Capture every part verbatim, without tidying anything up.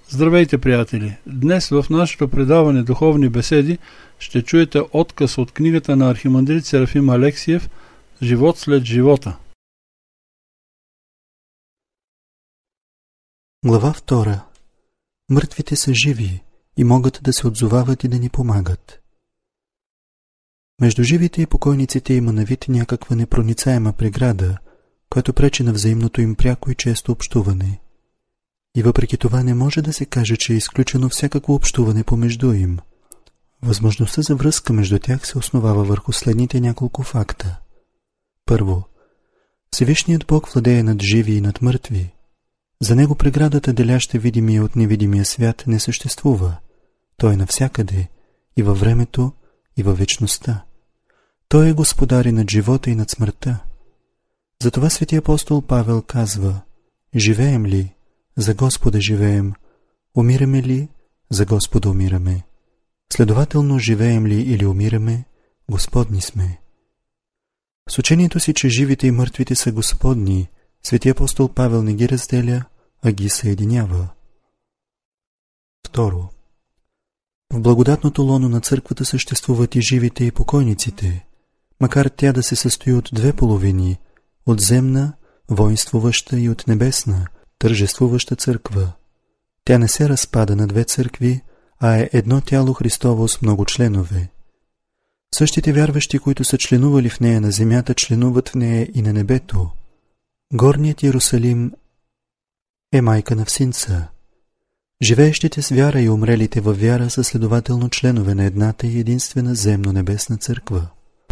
Здравейте, приятели! Днес в нашето предаване Духовни беседи ще чуете откъс от книгата на архимандрит Серафим Алексиев «Живот след живота». Глава втора. Мъртвите са живи и могат да се отзовават и да ни помагат. Между живите и покойниците има на вид някаква непроницаема преграда, която пречи на взаимното им пряко и често общуване. И въпреки това не може да се каже, че е изключено всякакво общуване помежду им. Възможността за връзка между тях се основава върху следните няколко факта. Първо, Всевишният Бог владее над живи и над мъртви. За него преградата, деляща видимия от невидимия свят, не съществува. Той е навсякъде, и във времето, и във вечността. Той е господар и над живота и над смъртта. Затова свети апостол Павел казва: живеем ли? За Господа живеем. Умираме ли? За Господа умираме. Следователно, живеем ли или умираме, Господни сме. С учението си, че живите и мъртвите са Господни, свети апостол Павел не ги разделя, а ги съединява. Второ. В благодатното лоно на църквата съществуват и живите и покойниците, макар тя да се състои от две половини, от земна, воинствуваща, и от небесна, тържествуваща църква. Тя не се разпада на две църкви, а е едно тяло Христово с много членове. Същите вярващи, които са членували в нея на земята, членуват в нея и на небето. Горният Иерусалим е майка на всинца. Живеещите с вяра и умрелите във вяра са следователно членове на едната и единствена земно-небесна църква.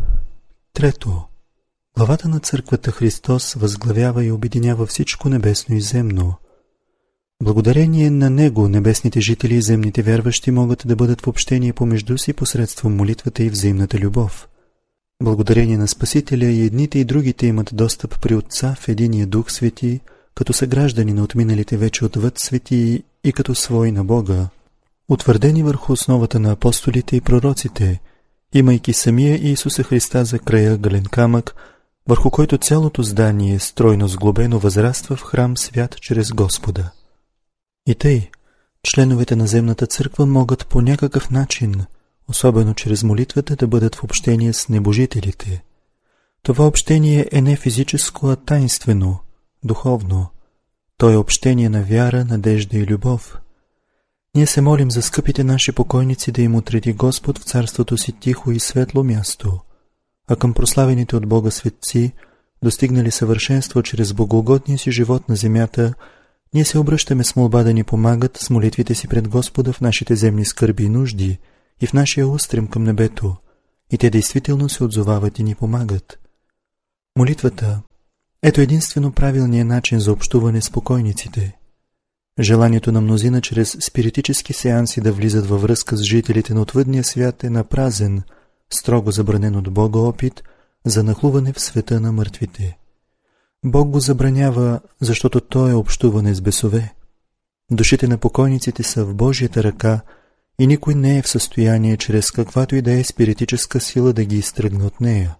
Трето. Главата на църквата Христос възглавява и обединява всичко небесно и земно. Благодарение на Него небесните жители и земните вярващи могат да бъдат в общение помежду си посредством молитвата и взаимната любов. Благодарение на Спасителя и едните и другите имат достъп при Отца в единия Дух Свети, като съграждани на отминалите вече отвъд светии и като свои на Бога, утвърдени върху основата на апостолите и пророците, имайки самия Иисуса Христа за краягален камък, върху който цялото здание, стройно сглобено, възраства в храм свят чрез Господа. И тъй, членовете на земната църква могат по някакъв начин, особено чрез молитвата, да бъдат в общение с небожителите. Това общение е не физическо, а таинствено, духовно. То е общение на вяра, надежда и любов. Ние се молим за скъпите наши покойници да им отреди Господ в царството си тихо и светло място, а към прославените от Бога светци, достигнали съвършенство чрез богоугодния си живот на земята, ние се обръщаме с молба да ни помагат с молитвите си пред Господа в нашите земни скърби и нужди и в нашия устрем към небето, и те действително се отзовават и ни помагат. Молитвата – ето единствено правилният начин за общуване с покойниците. Желанието на мнозина чрез спиритически сеанси да влизат във връзка с жителите на отвъдния свят е напразен, строго забранен от Бога опит за нахлуване в света на мъртвите. Бог го забранява, защото то е общуване с бесове. Душите на покойниците са в Божията ръка и никой не е в състояние чрез каквато и да е спиритическа сила да ги изтръгне от нея.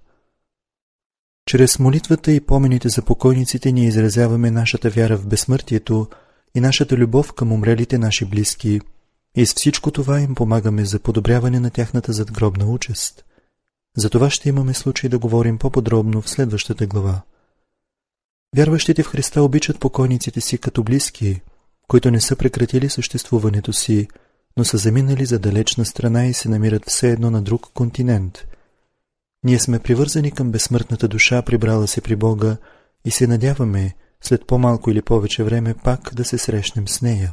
Чрез молитвата и помените за покойниците ние изразяваме нашата вяра в безсмъртието и нашата любов към умрелите наши близки, и с всичко това им помагаме за подобряване на тяхната задгробна участ. За това ще имаме случай да говорим по-подробно в следващата глава. Вярващите в Христа обичат покойниците си като близки, които не са прекратили съществуването си, но са заминали за далечна страна и се намират все едно на друг континент. Ние сме привързани към безсмъртната душа, прибрала се при Бога, и се надяваме, след по-малко или повече време, пак да се срещнем с нея.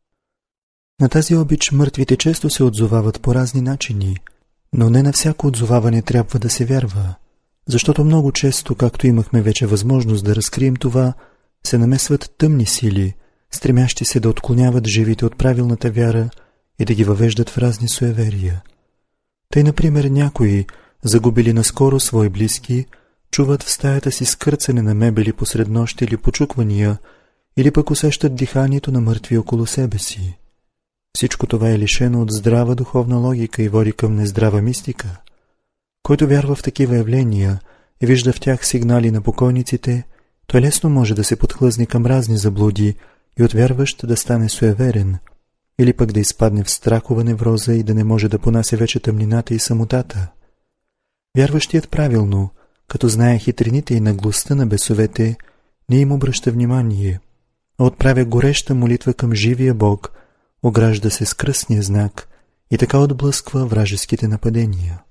На тази обич мъртвите често се отзовават по разни начини, но не на всяко отзоваване трябва да се вярва, защото много често, както имахме вече възможност да разкрием това, се намесват тъмни сили, стремящи се да отклоняват живите от правилната вяра и да ги въвеждат в разни суеверия. Тъй, например, някои, загубили наскоро свои близки, чуват в стаята си скърцане на мебели посред нощ или почуквания, или пък усещат диханието на мъртви около себе си. Всичко това е лишено от здрава духовна логика и води към нездрава мистика. Който вярва в такива явления и вижда в тях сигнали на покойниците, той лесно може да се подхлъзне към разни заблуди и от вярващ да стане суеверен, или пък да изпадне в страхова невроза и да не може да понася вече тъмнината и самотата. Вярващият правилно, като знае хитрините и наглостта на бесовете, не им обръща внимание, а отправя гореща молитва към живия Бог, огражда се с кръстния знак и така отблъсква вражеските нападения.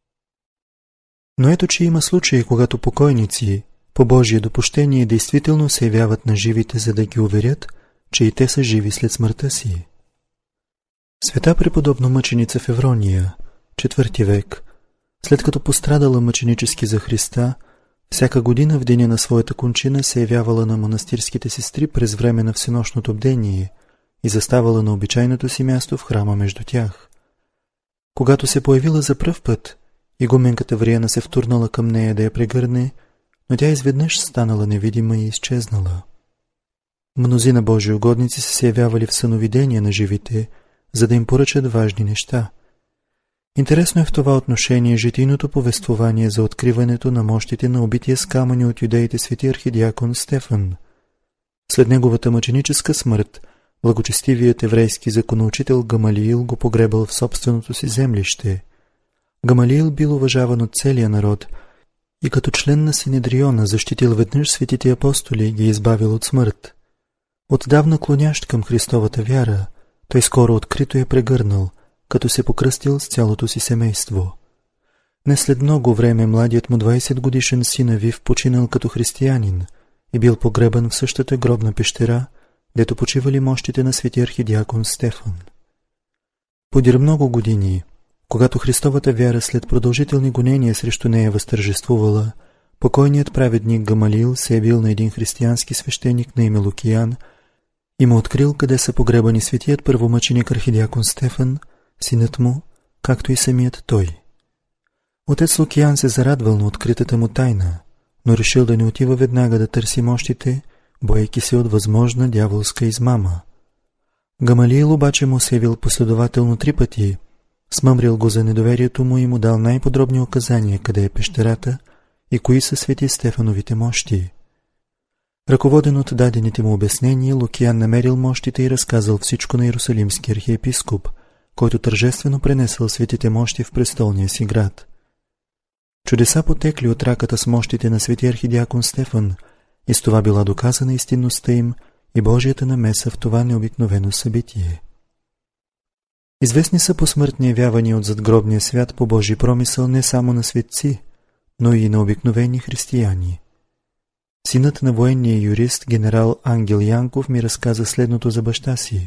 Но ето, че има случаи, когато покойници, по Божие допущение, действително се явяват на живите, за да ги уверят, че и те са живи след смъртта си. Света преподобна мъченица Феврония, четвърти век, след като пострадала мъченически за Христа, всяка година в деня на своята кончина се явявала на монастирските сестри през време на всенощното бдение и заставала на обичайното си място в храма между тях. Когато се появила за пръв път, игуменката Вриена се втурнала към нея да я прегърне, но тя изведнъж станала невидима и изчезнала. Мнозина Божии угодници се явявали в съновидения на живите, за да им поръчат важни неща. Интересно е в това отношение житийното повествование за откриването на мощите на убития с камъни от юдеите свети архидиакон Стефан. След неговата мъченическа смърт, благочестивият еврейски законоучител Гамалиил го погребал в собственото си землище. Гамалиил бил уважаван от целия народ и като член на Синедриона защитил веднъж светите апостоли и ги избавил от смърт. Отдавна клонящ към Христовата вяра, той скоро открито я прегърнал, като се покръстил с цялото си семейство. Не след много време младият му двайсет годишен син Авив починал като християнин и бил погребан в същата гробна пещера, дето почивали мощите на свети архидиакон Стефан. Подир много години, когато Христовата вяра след продължителни гонения срещу нея възтържествувала, покойният праведник Гамалиил се явил на един християнски свещеник на име Лукиян и му открил къде са погребани светият първомъченик архидиакон Стефан, синът му, както и самият той. Отец Лукиян се зарадвал на откритата му тайна, но решил да не отива веднага да търси мощите, боейки се от възможна дяволска измама. Гамалиил обаче му се явил последователно три пъти, смъмрил го за недоверието му и му дал най-подробни указания къде е пещерата и кои са свети Стефановите мощи. Ръководен от дадените му обяснения, Лукиян намерил мощите и разказал всичко на Иерусалимски архиепископ, който тържествено пренесъл светите мощи в престолния си град. Чудеса потекли от раката с мощите на свети архидиакон Стефан и с това била доказана истинността им и Божията намеса в това необикновено събитие. Известни са посмъртни явявания от задгробния свят по Божий промисъл не само на светци, но и на обикновени християни. Синът на военния юрист генерал Ангел Янков ми разказа следното за баща си.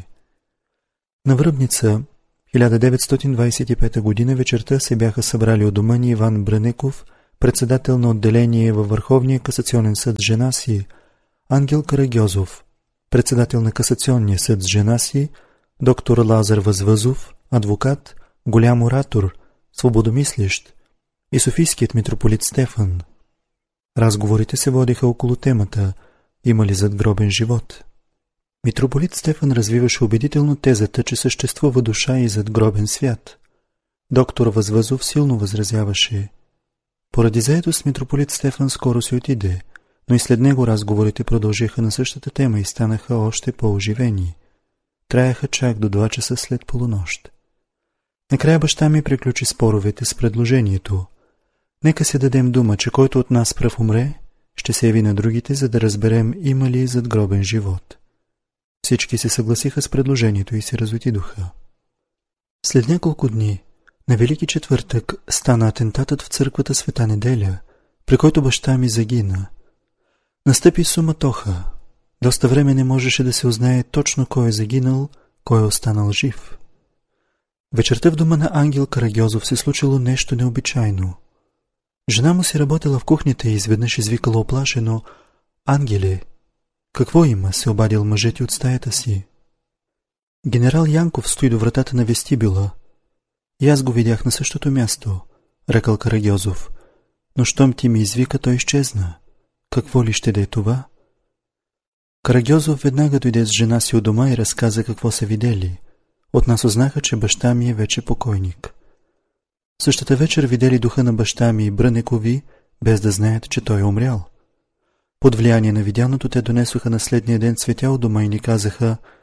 На Връбница, хиляда деветстотин двайсет и пета година, вечерта се бяха събрали у дома ни Иван Брънеков, председател на отделение във Върховния касационен съд с жена си, Ангел Карагьозов, председател на касационния съд с жена си, доктор Лазар Възвъзов, адвокат, голям оратор, свободомислещ и софийският митрополит Стефан. Разговорите се водиха около темата «Има ли задгробен живот?». Митрополит Стефан развиваше убедително тезата, че съществува душа и задгробен свят. Доктор Възвъзов силно възразяваше. Поради заетост митрополит Стефан скоро си отиде, но и след него разговорите продължиха на същата тема и станаха още по-оживени. Траяха чак до два часа след полунощ. Накрая баща ми приключи споровете с предложението: нека се дадем дума, че който от нас пръв умре, ще се яви на другите, за да разберем има ли задгробен живот. Всички се съгласиха с предложението и се разотидоха. След няколко дни, на Велики четвъртък, стана атентатът в църквата Света Неделя, при който баща ми загина. Настъпи суматоха. Доста време не можеше да се узнае точно кой е загинал, кой е останал жив. Вечерта в дома на Ангел Карагьозов се случило нещо необичайно. Жена му си работила в кухнята и изведнъж извикала оплашено: «Ангеле, какво има?» се обадил мъжът и от стаята си. Генерал Янков стои до вратата на вестибюла. И аз го видях на същото място, рекал Карагьозов. Но щом ти ми извика, той изчезна. Какво ли ще да е това? Карагьозов веднага дойде с жена си у дома и разказа какво са видели. От нас узнаха, че баща ми е вече покойник. Същата вечер видели духа на баща ми и Брънекови, без да знаят, че той е умрял. Под влияние на видяното те донесоха на следния ден цветя у дома и ни казаха: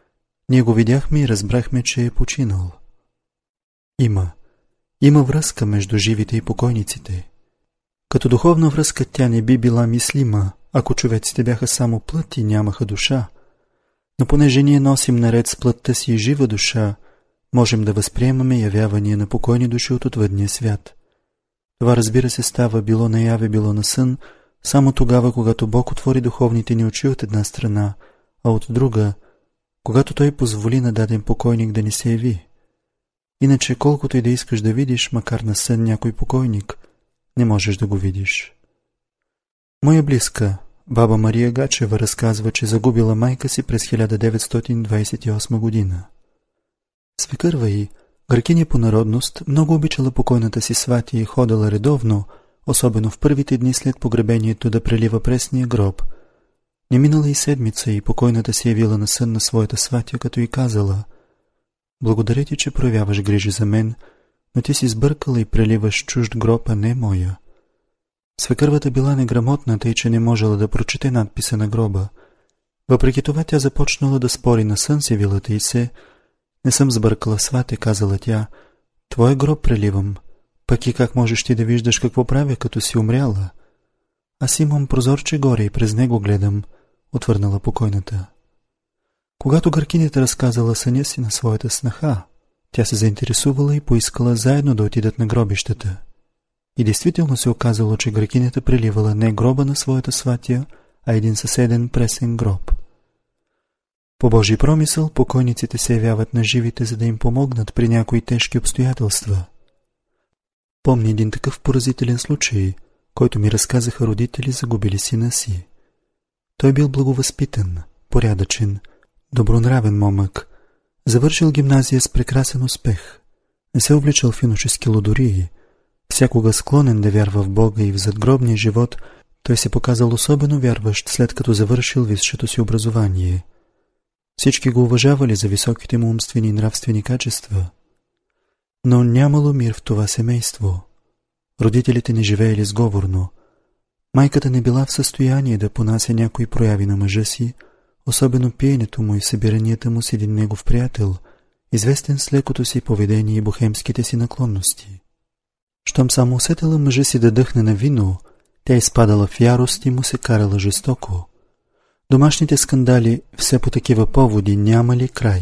Ние го видяхме и разбрахме, че е починал. Има. Има връзка между живите и покойниците. Като духовна връзка тя не би била мислима, ако човеците бяха само плът и нямаха душа. Но понеже ние носим наред с плътта си и жива душа, можем да възприемаме явявания на покойни души от отвъдния свят. Това, разбира се, става било наяве, било на сън, само тогава, когато Бог отвори духовните ни очи от една страна, а от друга, когато Той позволи на даден покойник да ни се яви. Иначе, колкото и да искаш да видиш, макар на сън някой покойник, не можеш да го видиш. Моя близка, баба Мария Гачева, разказва, че загубила майка си през хиляда деветстотин двадесет и осма година. Свекърва й, гъркиня по народност, много обичала покойната си сватя и ходила редовно, особено в първите дни след погребението, да прелива пресния гроб. Не минала и седмица и покойната се явила на сън на своята сватя, като й казала: „Благодаря ти, че проявяваш грижи за мен, но ти си сбъркала и преливаш чужд гроб, а не моя.“ Свекървата била неграмотна, тъй че не можела да прочете надписа на гроба. Въпреки това тя започнала да спори на сън с явилата й се. „Не съм сбъркала, свате“, казала тя. „Твой гроб преливам, пък и как можеш ти да виждаш какво правя, като си умряла?“ „Аз имам прозорче горе и през него гледам“, отвърнала покойната. Когато гъркинята разказала съня си на своята снаха, тя се заинтересувала и поискала заедно да отидат на гробищата. И действително се оказало, че гъркинята преливала не гроба на своята сватя, а един съседен пресен гроб. По Божий промисъл покойниците се явяват на живите, за да им помогнат при някои тежки обстоятелства. Помня един такъв поразителен случай, който ми разказаха родители, загубили сина си. Той бил благовъзпитан, порядъчен, добронравен момък, завършил гимназия с прекрасен успех, не се увличал в юношески лудории, всякога склонен да вярва в Бога и в задгробния живот. Той се показал особено вярващ, след като завършил висшето си образование. Всички го уважавали за високите му умствени и нравствени качества. Но нямало мир в това семейство. Родителите не живеели сговорно. Майката не била в състояние да понася някои прояви на мъжа си, особено пиенето му и събиранията му с един негов приятел, известен с лекото си поведение и бохемските си наклонности. Щом само усетила мъжа си да дъхне на вино, тя изпадала в ярост и му се карала жестоко. Домашните скандали, все по такива поводи, нямали край.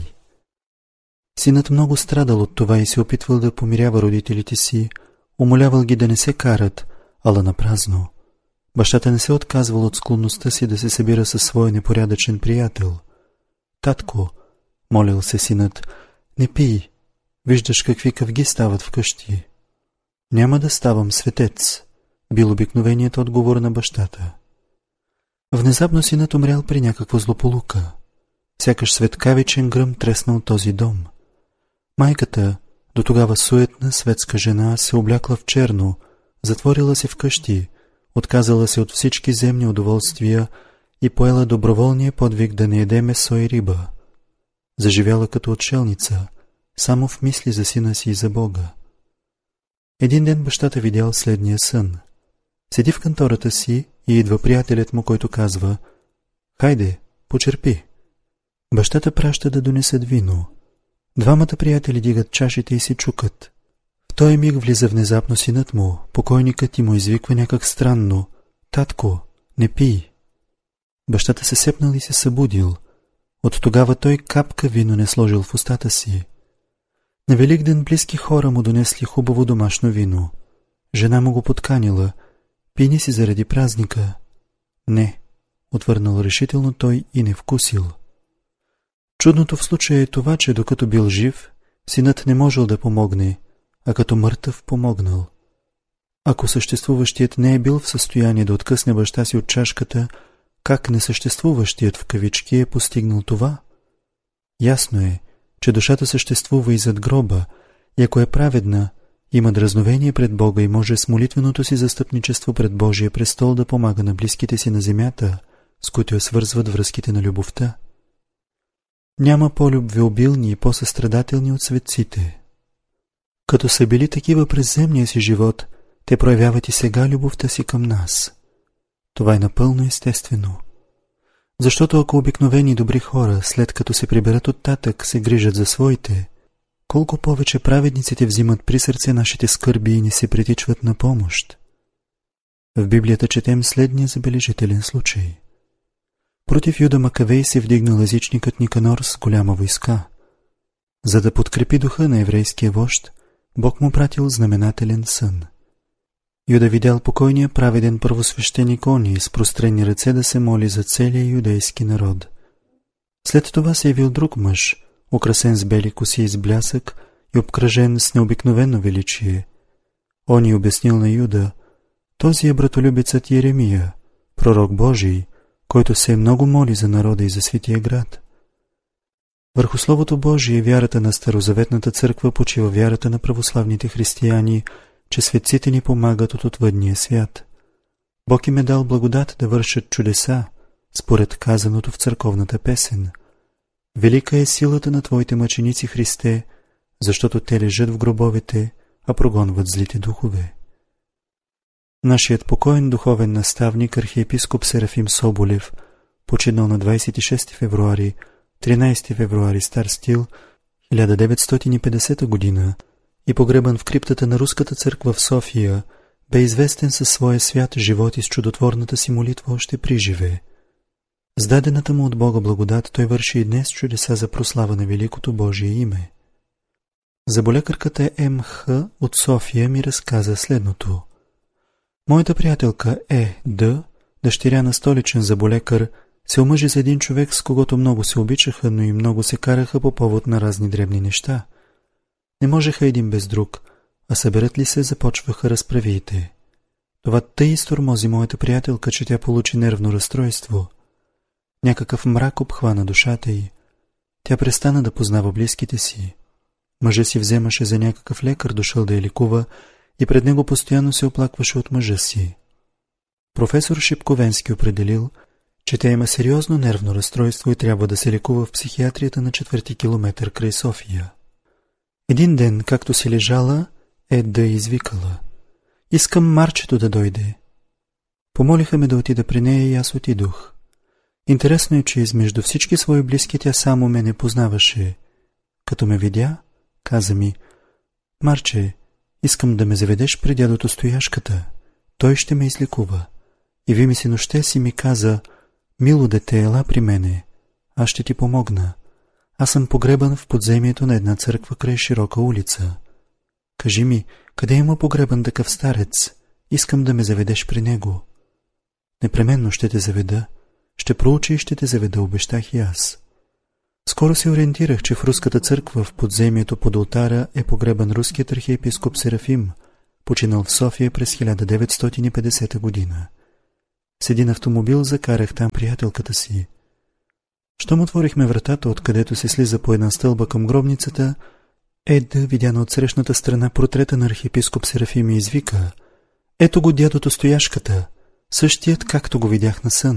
Синът много страдал от това и се опитвал да помирява родителите си, умолявал ги да не се карат, ала напразно. Бащата не се отказвал от склонността си да се събира със своя непорядъчен приятел. „Татко“, молил се синът, „не пий, виждаш какви къвги стават вкъщи.“ „Няма да ставам светец“, бил обикновеният отговор на бащата. Внезапно синът умрял при някаква злополука. Сякаш светкавичен гръм треснал този дом. Майката, до тогава суетна светска жена, се облякла в черно, затворила се вкъщи, отказала се от всички земни удоволствия и поела доброволния подвиг да не яде месо и риба. Заживяла като отшелница, само в мисли за сина си и за Бога. Един ден бащата видял следния сън. Седи в кантората си и идва приятелят му, който казва: „Хайде, почерпи.“ Бащата праща да донесат вино. Двамата приятели дигат чашите и си чукат. В този миг влиза внезапно синът му, покойникът, и му извиква някак странно: „Татко, не пий.“ Бащата се сепнал и се събудил. От тогава той капка вино не сложил в устата си. На Великден близки хора му донесли хубаво домашно вино. Жена му го подканила: „Пини си заради празника.“ „Не“, отвърнал решително той и не вкусил. Чудното в случая е това, че докато бил жив, синът не можел да помогне, а като мъртъв помогнал. Ако съществуващият не е бил в състояние да откъсне баща си от чашката, как несъществуващият в кавички е постигнал това? Ясно е, че душата съществува и зад гроба, и ако е праведна, има дразновение пред Бога и може с молитвеното си застъпничество пред Божия престол да помага на близките си на земята, с които я свързват връзките на любовта. Няма по-любвеобилни и по-състрадателни от светците. Като са били такива през земния си живот, те проявяват и сега любовта си към нас. Това е напълно естествено. Защото ако обикновени добри хора, след като се приберат оттатък, се грижат за своите, колко повече праведниците взимат при сърце нашите скърби и ни се притичват на помощ. В Библията четем следния забележителен случай. Против Юда Макавей се вдигнал езичникът Никанор с голяма войска. За да подкрепи духа на еврейския вожд, Бог му пратил знаменателен сън. Юда видял покойния праведен първосвещеник Они с прострени ръце да се моли за целия юдейски народ. След това се явил друг мъж, украсен с бели коси и с блясък и обкръжен с необикновено величие. Они обяснил на Юда: този е братолюбецът Еремия, пророк Божий, който се много моли за народа и за светия град. Върху Словото Божие, вярата на Старозаветната църква, почива вярата на православните християни, че светците ни помагат от отвъдния свят. Бог им е дал благодат да вършат чудеса, според казаното в църковната песен. Велика е силата на Твоите мъченици, Христе, защото те лежат в гробовете, а прогонват злите духове. Нашият покоен духовен наставник, архиепископ Серафим Соболев, починал на двадесет и шести февруари, тринадесети февруари стар стил, хиляда деветстотин и петдесета година, и погребан в криптата на Руската църква в София, бе известен със своя свят живот и с чудотворната си молитва още приживе. С дадената му от Бога благодат той върши и днес чудеса за прослава на великото Божие име. Заболекарката М Х от София ми разказа следното. Моята приятелка Е Д, дъщеря на столичен заболекар, се омъжи за един човек, с когото много се обичаха, но и много се караха по повод на разни дребни неща. Не можеха един без друг, а съберат ли се, започваха разправиите. Това тъй изтормози моята приятелка, че тя получи нервно разстройство. Някакъв мрак обхвана душата й. Тя престана да познава близките си. Мъжът си вземаше за някакъв лекар, дошъл да я лекува, и пред него постоянно се оплакваше от мъжа си. Професор Шипковенски определил, че тя има сериозно нервно разстройство и трябва да се лекува в психиатрията на четвърти километър край София. Един ден, както си лежала, Еда извикала: искам Марчето да дойде. Помолиха ме да отида при нея и аз отидох. Интересно е, че измежду всички свои близки тя само ме не познаваше. Като ме видя, каза ми: Марче, искам да ме заведеш при дядото Стояшката. Той ще ме излекува. И ви ми си нощте си ми каза: мило дете, ела при мене. Аз ще ти помогна. Аз съм погребан в подземието на една църква край широка улица. Кажи ми, къде има погребан такъв старец? Искам да ме заведеш при него. Непременно ще те заведа. Ще проуча и ще те заведа, обещах и аз. Скоро се ориентирах, че в Руската църква в подземието под олтара е погребан руският архиепископ Серафим, починал в София през хиляда деветстотин и петдесета година. С един автомобил закарах там приятелката си. Щом отворихме вратата, откъдето се слиза по една стълба към гробницата, Еда видя на отсрещната страна портрета на архиепископ Серафим и извика: ето го дядото Стояшката, същият, както го видях на сън.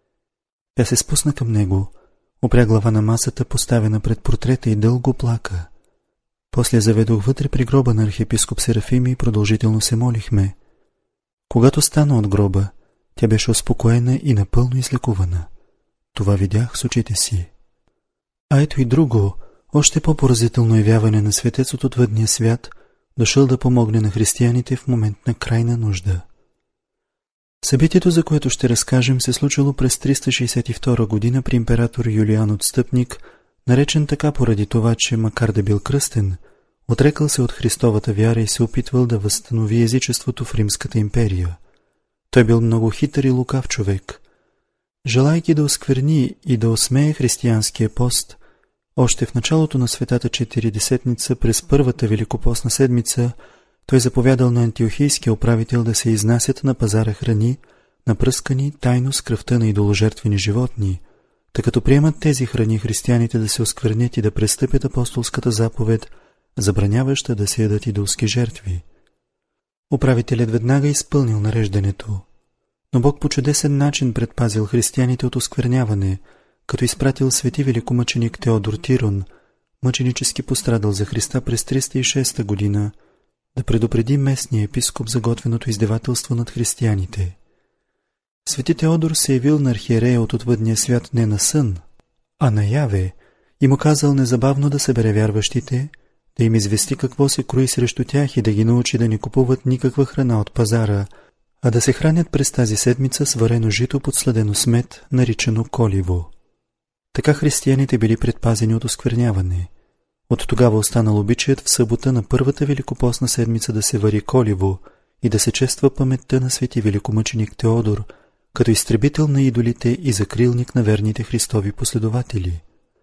Тя се спусна към него, опря глава на масата, поставена пред портрета, и дълго плака. После заведох вътре при гроба на архиепископ Серафим и продължително се молихме. Когато стана от гроба, тя беше успокоена и напълно излекувана. Това видях с очите си. А ето и друго, още по-поразително явяване на светец от отвъдния свят, дошъл да помогне на християните в момент на крайна нужда. Събитието, за което ще разкажем, се случило през триста шейсет и втора година при император Юлиан Отстъпник, наречен така поради това, че макар да бил кръстен, отрекал се от Христовата вяра и се опитвал да възстанови езичеството в Римската империя. Той бил много хитър и лукав човек. Желайки да оскверни и да осмее християнския пост, още в началото на Светата Четиридесетница, през първата великопостна седмица, той заповядал на антиохийския управител да се изнасят на пазара храни, напръскани тайно с кръвта на идоложертвени животни, тъй като приемат тези храни християните да се осквернят и да престъпят апостолската заповед, забраняваща да се ядат идолски жертви. Управителят веднага изпълнил нареждането, но Бог по чудесен начин предпазил християните от оскверняване, като изпратил свети великомъченик Теодор Тирон, мъченически пострадал за Христа през триста и шеста година, да предупреди местния епископ за готвеното издевателство над християните. Свети Теодор се явил на архиерея от отвъдния свят не на сън, а наяве, и му казал незабавно да събере вярващите, да им извести какво се крои срещу тях и да ги научи да не купуват никаква храна от пазара, а да се хранят през тази седмица с варено жито под сладено с мед, наричано коливо. Така християните били предпазени от оскверняване. От тогава останал обичаят в събота на първата великопостна седмица да се вари коливо и да се чества паметта на свети великомъченик Теодор, като изтребител на идолите и закрилник на верните Христови последователи.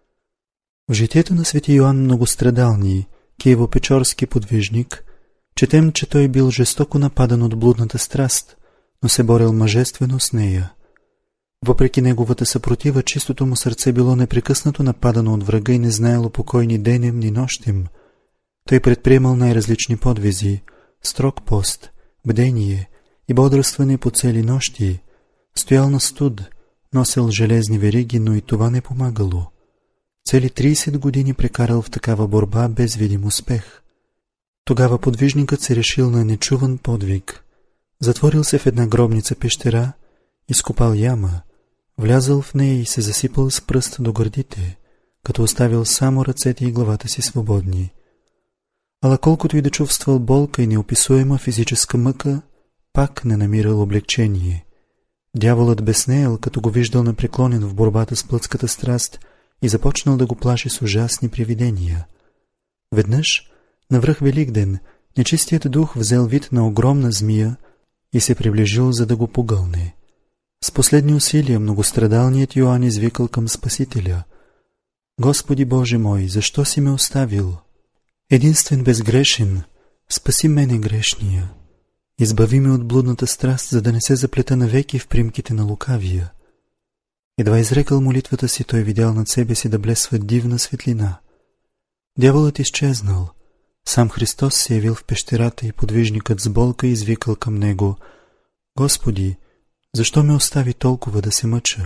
В житието на свети Йоан Многострадални, киево-печорски подвижник, четем, че той бил жестоко нападан от блудната страст, но се борил мъжествено с нея. Въпреки неговата съпротива, чистото му сърце било непрекъснато нападано от врага и не знаело покой ни денем, ни нощем. Той предприемал най-различни подвизи, строг пост, бдение и бодрстване по цели нощи, стоял на студ, носил железни вериги, но и това не помагало. Цели трийсет години прекарал в такава борба без видим успех. Тогава подвижникът се решил на нечуван подвиг. Затворил се в една гробница пещера, изкопал яма, влязъл в нея и се засипал с пръст до гърдите, като оставил само ръцете и главата си свободни. Ала колкото и да чувствал болка и неописуема физическа мъка, пак не намирал облегчение. Дяволът безнеял, като го виждал напреклонен в борбата с плътската страст и започнал да го плаши с ужасни привидения. Веднъж, навръх Великден, нечистият дух взел вид на огромна змия и се приближил, за да го погълне. С последни усилия многострадалният Йоан извикал към Спасителя: Господи Боже мой, защо си ме оставил? Единствен безгрешен, спаси мене грешния. Избави ме от блудната страст, за да не се заплета навеки в примките на лукавия. Едва изрекал молитвата си, той видял над себе си да блесва дивна светлина. Дяволът изчезнал. Сам Христос се явил в пещерата и подвижникът с болка извикал към него: Господи, защо ме остави толкова да се мъча?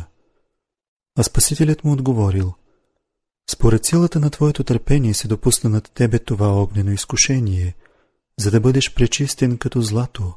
А Спасителят му отговорил: Според силата на твоето търпение се допусна над тебе това огнено изкушение, за да бъдеш пречистен като злато.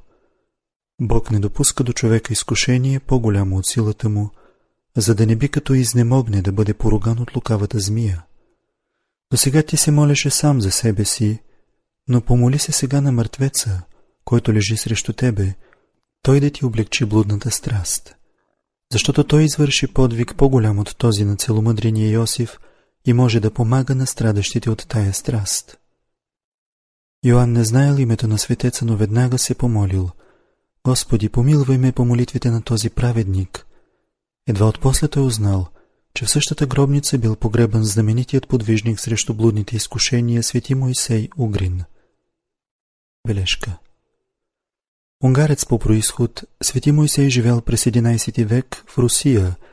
Бог не допуска до човека изкушение по-голямо от силата му, за да не би като изнемогне да бъде поруган от лукавата змия. До сега ти се молеше сам за себе си, но помоли се сега на мъртвеца, който лежи срещу тебе, той да ти облегчи блудната страст. Защото той извърши подвиг по-голям от този на целомъдрения Йосиф и може да помага на страдащите от тая страст. Йоан не знаел името на светеца, но веднага се помолил: Господи, помилвай ме по молитвите на този праведник. Едва отпосле той узнал, че в същата гробница бил погребан знаменитият подвижник срещу блудните изкушения свети Мойсей Угрин. Бележка. Унгарец по происход, свети Мойсей живял през единайсети век в Русия